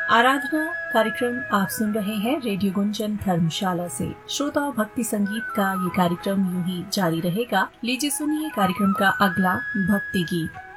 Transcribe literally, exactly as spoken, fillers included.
आराधना कार्यक्रम आप सुन रहे हैं रेडियो गुंजन धर्मशाला से। श्रोताओं, भक्ति संगीत का ये कार्यक्रम यूं ही जारी रहेगा। लीजिए सुनिए कार्यक्रम का अगला भक्ति गीत।